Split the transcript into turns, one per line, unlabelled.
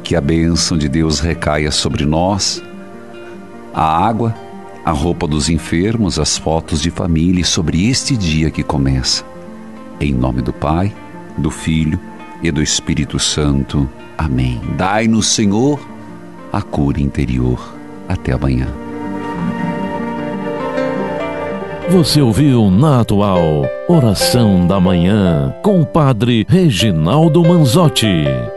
que a bênção de Deus recaia sobre nós, a água, a roupa dos enfermos, as fotos de família, sobre este dia que começa. Em nome do Pai, do Filho e do Espírito Santo. Amém. Dai-nos, Senhor, a cura interior. Até amanhã.
Você ouviu na Atual Oração da Manhã com o Padre Reginaldo Manzotti.